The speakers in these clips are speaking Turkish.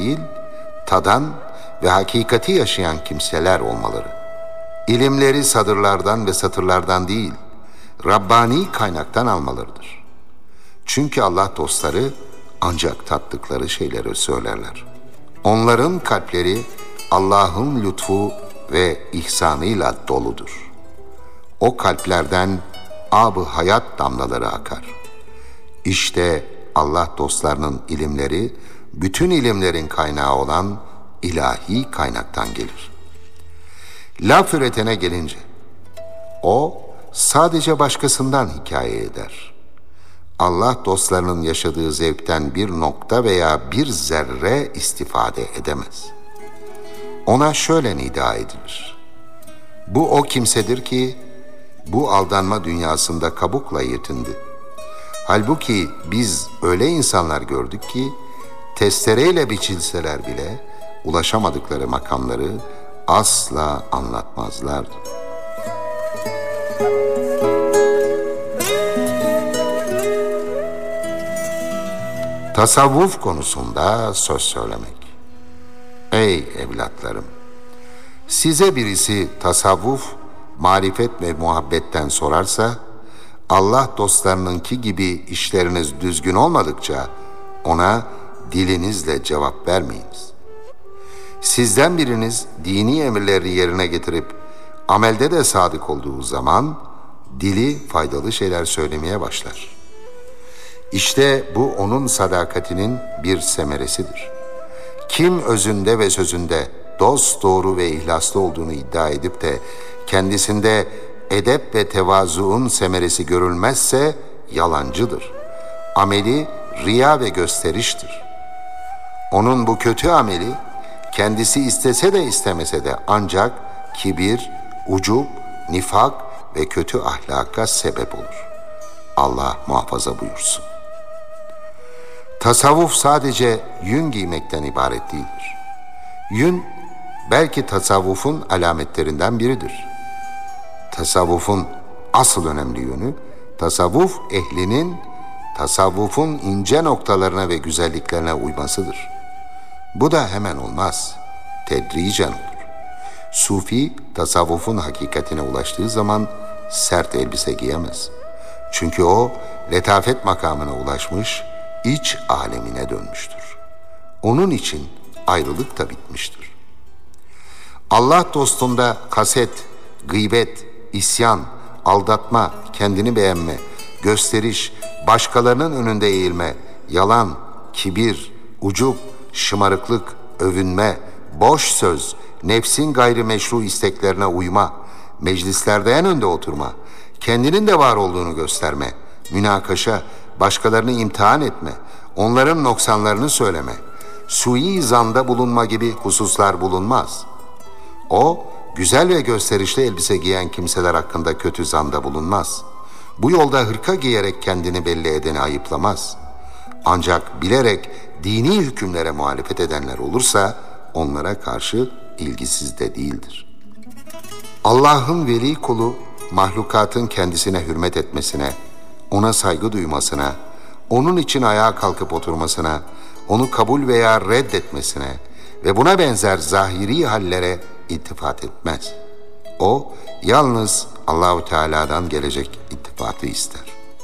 değil, tadan ve hakikati yaşayan kimseler olmaları. İlimleri sadırlardan ve satırlardan değil, Rabbani kaynaktan almalarıdır. Çünkü Allah dostları ancak tattıkları şeyleri söylerler. Onların kalpleri Allah'ın lütfu ve ihsanıyla doludur. O kalplerden ab-ı hayat damlaları akar. İşte Allah dostlarının ilimleri, bütün ilimlerin kaynağı olan ilahi kaynaktan gelir. Laf üretene gelince, o sadece başkasından hikaye eder. Allah dostlarının yaşadığı zevkten bir nokta veya bir zerre istifade edemez. Ona şöyle nida edilir: bu o kimsedir ki bu aldanma dünyasında kabukla yetindi. Halbuki biz öyle insanlar gördük ki testereyle biçilseler bile ulaşamadıkları makamları asla anlatmazlardı. Tasavvuf konusunda söz söylemek. Ey evlatlarım! Size birisi tasavvuf, marifet ve muhabbetten sorarsa, Allah dostlarınınki gibi işleriniz düzgün olmadıkça ona dilinizle cevap vermeyiniz. Sizden biriniz dini emirleri yerine getirip amelde de sadık olduğu zaman dili faydalı şeyler söylemeye başlar. İşte bu onun sadakatinin bir semeresidir. Kim özünde ve sözünde dost doğru ve ihlaslı olduğunu iddia edip de kendisinde edep ve tevazuun semeresi görülmezse yalancıdır. Ameli riya ve gösteriştir. Onun bu kötü ameli kendisi istese de istemese de ancak kibir, ucub, nifak ve kötü ahlaka sebep olur. Allah muhafaza buyursun. Tasavvuf sadece yün giymekten ibaret değildir. Yün belki tasavvufun alametlerinden biridir. Tasavvufun asıl önemli yönü, tasavvuf ehlinin tasavvufun ince noktalarına ve güzelliklerine uymasıdır. Bu da hemen olmaz, tedricen olur. Sufi, tasavvufun hakikatine ulaştığı zaman sert elbise giyemez. Çünkü o, letafet makamına ulaşmış, iç alemine dönmüştür. Onun için ayrılık da bitmiştir. Allah dostunda kaset, gıybet, isyan, aldatma, kendini beğenme, gösteriş, başkalarının önünde eğilme, yalan, kibir, ucub, şımarıklık, övünme, boş söz, nefsin gayrimeşru isteklerine uyma, meclislerde en önde oturma, kendinin de var olduğunu gösterme, münakaşa, başkalarını imtihan etme, onların noksanlarını söyleme, sui zanda bulunma gibi hususlar bulunmaz. O, güzel ve gösterişli elbise giyen kimseler hakkında kötü zanda bulunmaz. Bu yolda hırka giyerek kendini belli edeni ayıplamaz. Ancak bilerek dini hükümlere muhalefet edenler olursa onlara karşı ilgisiz de değildir. Allah'ın veli kulu mahlukatın kendisine hürmet etmesine, ona saygı duymasına, onun için ayağa kalkıp oturmasına, onu kabul veya reddetmesine ve buna benzer zahiri hallere iltifat etmez. O yalnız Allahu Teala'dan gelecek iltifatı ister.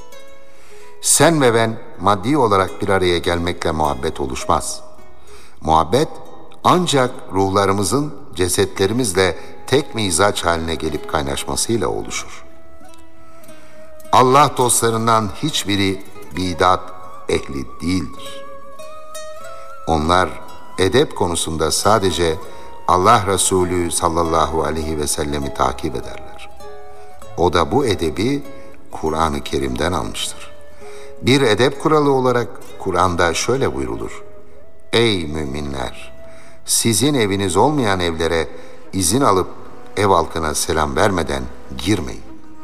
Sen ve ben maddi olarak bir araya gelmekle muhabbet oluşmaz. Muhabbet ancak ruhlarımızın cesetlerimizle tek mizaç haline gelip kaynaşmasıyla oluşur. Allah dostlarından hiçbiri bidat ehli değildir. Onlar edep konusunda sadece Allah Resulü sallallahu aleyhi ve sellemi takip ederler. O da bu edebi Kur'an-ı Kerim'den almıştır. Bir edep kuralı olarak Kur'an'da şöyle buyrulur: ey müminler! Sizin eviniz olmayan evlere izin alıp ev halkına selam vermeden girmeyin.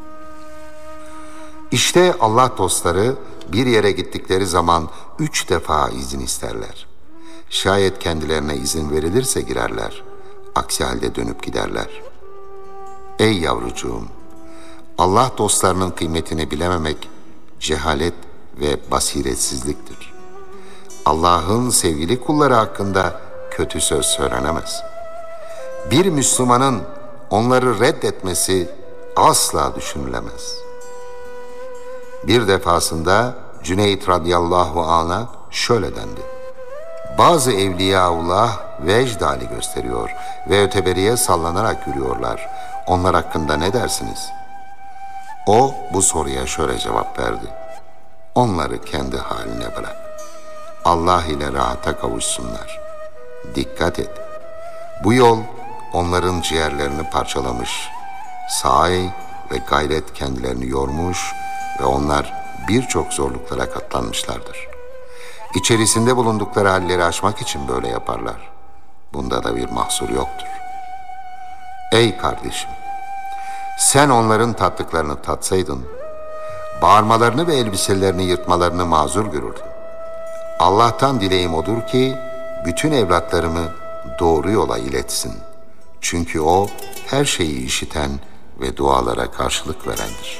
İşte Allah dostları bir yere gittikleri zaman 3 defa izin isterler. Şayet kendilerine izin verilirse girerler, aksi halde dönüp giderler. Ey yavrucuğum! Allah dostlarının kıymetini bilememek cehalet ve basiretsizliktir. Allah'ın sevgili kulları hakkında kötü söz söylenemez. Bir Müslümanın onları reddetmesi asla düşünülemez. Bir defasında Cüneyt radıyallahu anh'a şöyle dendi: bazı evliyaullah vecd hali gösteriyor ve öteberiye sallanarak yürüyorlar. Onlar hakkında ne dersiniz? O bu soruya şöyle cevap verdi: onları kendi haline bırak. Allah ile rahata kavuşsunlar. Dikkat et. Bu yol onların ciğerlerini parçalamış. Sahi ve gayret kendilerini yormuş ve onlar birçok zorluklara katlanmışlardır. İçerisinde bulundukları halleri aşmak için böyle yaparlar. Bunda da bir mahsur yoktur. Ey kardeşim! Sen onların tattıklarını tatsaydın, bağırmalarını ve elbiselerini yırtmalarını mazur görürdün. Allah'tan dileğim odur ki, bütün evlatlarımı doğru yola iletsin. Çünkü O, her şeyi işiten ve dualara karşılık verendir.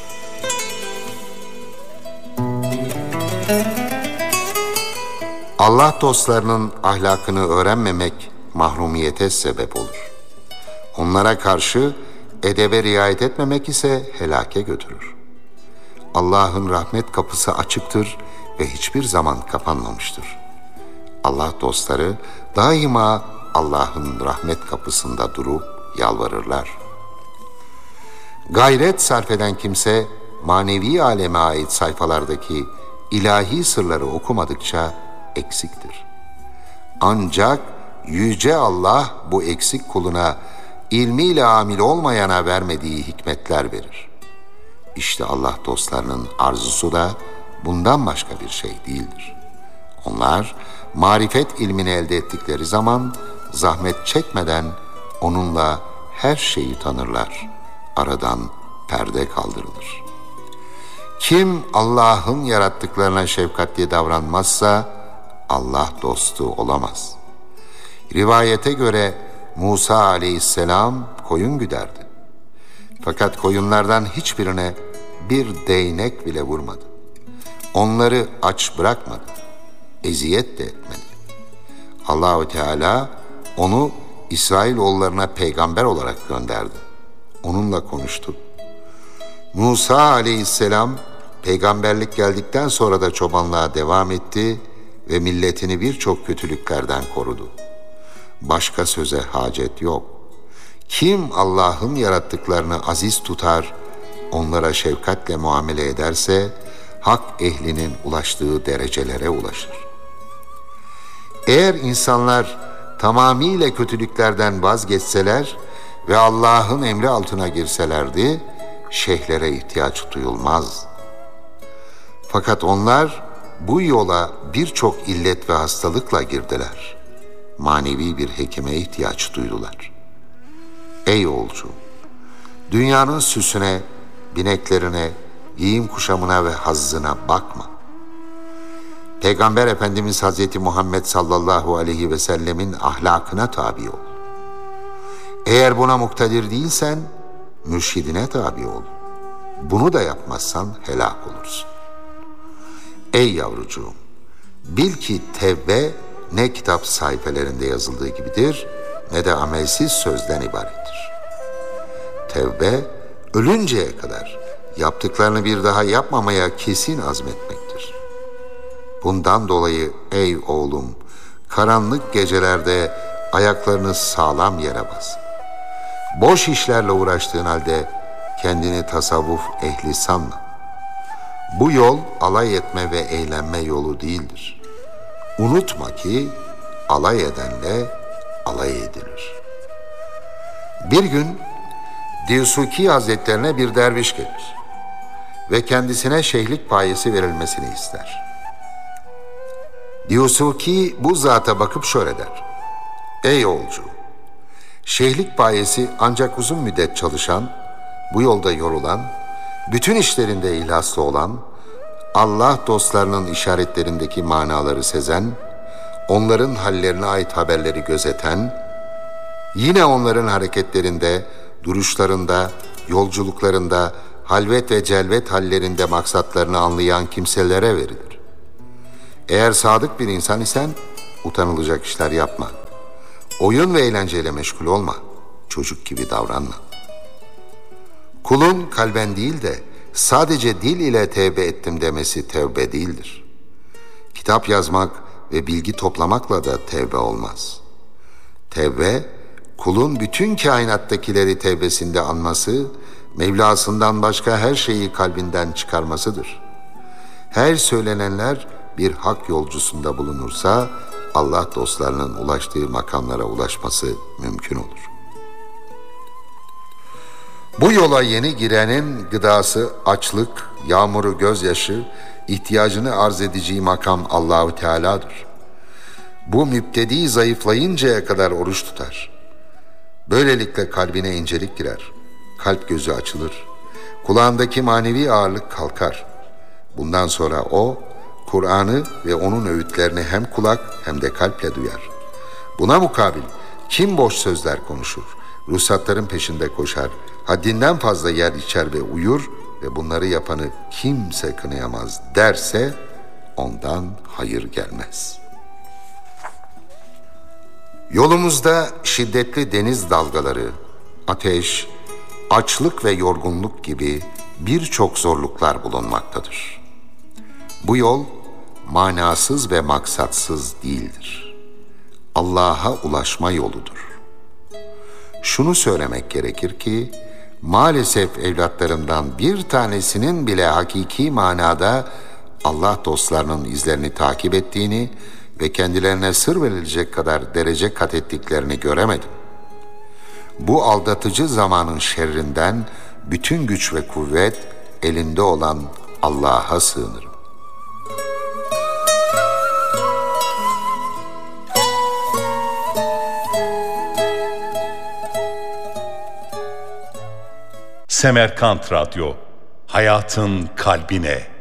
Allah dostlarının ahlakını öğrenmemek mahrumiyete sebep olur. Onlara karşı edebe riayet etmemek ise helake götürür. Allah'ın rahmet kapısı açıktır ve hiçbir zaman kapanmamıştır. Allah dostları daima Allah'ın rahmet kapısında durup yalvarırlar. Gayret sarf eden kimse manevi aleme ait sayfalardaki ilahi sırları okumadıkça eksiktir. Ancak Yüce Allah bu eksik kuluna ilmiyle amil olmayana vermediği hikmetler verir. İşte Allah dostlarının arzusu da bundan başka bir şey değildir. Onlar marifet ilmini elde ettikleri zaman zahmet çekmeden onunla her şeyi tanırlar. Aradan perde kaldırılır. Kim Allah'ın yarattıklarına şefkatli davranmazsa Allah dostu olamaz. Rivayete göre Musa aleyhisselam koyun güderdi. Fakat koyunlardan hiçbirine bir değnek bile vurmadı. Onları aç bırakmadı. Eziyet de etmedi. Allahu Teala onu İsrailoğullarına peygamber olarak gönderdi. Onunla konuştu. Musa aleyhisselam peygamberlik geldikten sonra da çobanlığa devam etti ve milletini birçok kötülüklerden korudu. Başka söze hacet yok. Kim Allah'ın yarattıklarını aziz tutar, onlara şefkatle muamele ederse, hak ehlinin ulaştığı derecelere ulaşır. Eğer insanlar tamamıyla kötülüklerden vazgeçseler ve Allah'ın emri altına girselerdi, şeyhlere ihtiyaç duyulmaz. Fakat onlar bu yola birçok illet ve hastalıkla girdiler. Manevi bir hekime ihtiyaç duydular. Ey yolcu! Dünyanın süsüne, bineklerine, giyim kuşamına ve hazzına bakma. Peygamber Efendimiz Hazreti Muhammed sallallahu aleyhi ve sellemin ahlakına tabi ol. Eğer buna muktedir değilsen, mürşidine tabi ol. Bunu da yapmazsan helak olursun. Ey yavrucuğum! Bil ki tevbe ne kitap sayfelerinde yazıldığı gibidir, ne de amelsiz sözden ibarettir. Tevbe, ölünceye kadar yaptıklarını bir daha yapmamaya kesin azmetmektir. Bundan dolayı ey oğlum, karanlık gecelerde ayaklarını sağlam yere bas. Boş işlerle uğraştığın halde kendini tasavvuf ehli sanma. Bu yol alay etme ve eğlenme yolu değildir. Unutma ki alay edenle alay edilir. Bir gün Divsuki Hazretlerine bir derviş gelir ve kendisine şeyhlik payesi verilmesini ister. Divsuki bu zata bakıp şöyle der: ey yolcu! Şeyhlik payesi ancak uzun müddet çalışan, bu yolda yorulan, bütün işlerinde ihlaslı olan, Allah dostlarının işaretlerindeki manaları sezen, onların hallerine ait haberleri gözeten, yine onların hareketlerinde, duruşlarında, yolculuklarında, halvet ve celvet hallerinde maksatlarını anlayan kimselere verilir. Eğer sadık bir insan isen utanılacak işler yapma. Oyun ve eğlenceyle meşgul olma. Çocuk gibi davranma. Kulun kalben değil de sadece dil ile tevbe ettim demesi tevbe değildir. Kitap yazmak ve bilgi toplamakla da tevbe olmaz. Tevbe, kulun bütün kainattakileri tevbesinde anması, Mevlasından başka her şeyi kalbinden çıkarmasıdır. Her söylenenler bir hak yolcusunda bulunursa, Allah dostlarının ulaştığı makamlara ulaşması mümkün olur. Bu yola yeni girenin gıdası açlık, yağmuru gözyaşı, ihtiyacını arz edeceği makam Allahu Teala'dır. Bu müptedi zayıflayıncaya kadar oruç tutar. Böylelikle kalbine incelik girer. Kalp gözü açılır. Kulağındaki manevi ağırlık kalkar. Bundan sonra o, Kur'an'ı ve onun öğütlerini hem kulak hem de kalple duyar. Buna mukabil kim boş sözler konuşur, ruhsatların peşinde koşar, haddinden fazla yer içer ve uyur ve bunları yapanı kimse kınayamaz derse ondan hayır gelmez. Yolumuzda şiddetli deniz dalgaları, ateş, açlık ve yorgunluk gibi birçok zorluklar bulunmaktadır. Bu yol manasız ve maksatsız değildir. Allah'a ulaşma yoludur. Şunu söylemek gerekir ki, maalesef evlatlarımdan bir tanesinin bile hakiki manada Allah dostlarının izlerini takip ettiğini ve kendilerine sır verilecek kadar derece kat ettiklerini göremedim. Bu aldatıcı zamanın şerrinden bütün güç ve kuvvet elinde olan Allah'a sığınırım. Semerkant Radyo, hayatın kalbine.